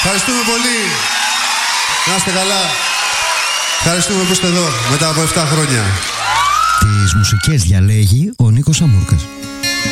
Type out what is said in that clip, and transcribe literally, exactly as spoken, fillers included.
Ευχαριστούμε πολύ. Να είστε καλά. Ευχαριστούμε που είστε εδώ μετά από επτά χρόνια. Τις μουσικές διαλέγει ο Νίκος Αμούρκας.